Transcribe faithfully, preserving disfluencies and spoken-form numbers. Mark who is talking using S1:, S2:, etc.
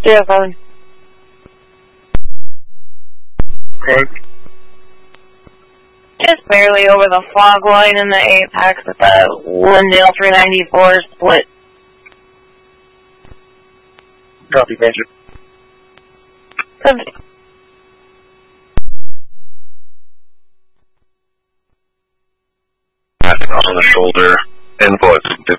S1: Yeah, fine.
S2: Right.
S1: Just barely over the fog line in the apex at the Lindale three ninety-four split.
S2: Copy, Major.
S1: seventy.
S2: On the shoulder, input.